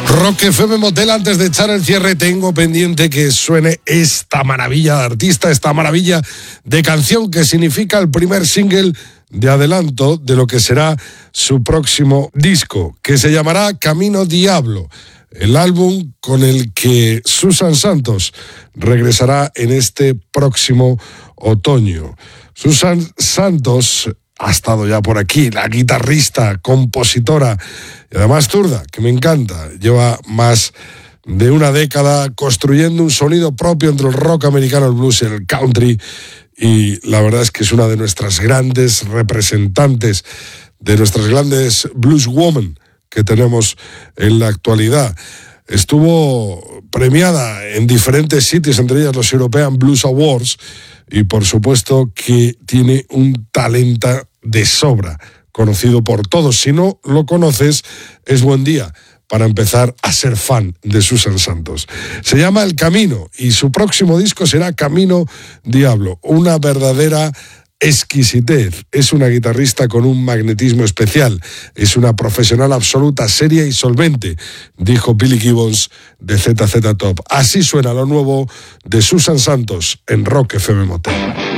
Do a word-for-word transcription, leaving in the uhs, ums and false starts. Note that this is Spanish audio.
Rock F M Motel, antes de echar el cierre, tengo pendiente que suene esta maravilla de artista, esta maravilla de canción que significa el primer single de adelanto de lo que será su próximo disco, que se llamará Camino Diablo, el álbum con el que Susan Santos regresará en este próximo otoño. Susan Santos ha estado ya por aquí, la guitarrista, compositora y además zurda, que me encanta. Lleva más de una década construyendo un sonido propio entre el rock americano, el blues y el country, y la verdad es que es una de nuestras grandes representantes, de nuestras grandes blues women que tenemos en la actualidad. Estuvo premiada en diferentes sitios, entre ellas los European Blues Awards, y por supuesto que tiene un talento de sobra, conocido por todos. Si no lo conoces, es buen día para empezar a ser fan de Susan Santos. Se llama El Camino y su próximo disco será Camino Diablo, una verdadera exquisitez. Es una guitarrista con un magnetismo especial, es una profesional absoluta, seria y solvente, dijo Billy Gibbons de Z Z Top. Así suena lo nuevo de Susan Santos en Rock F M Motel.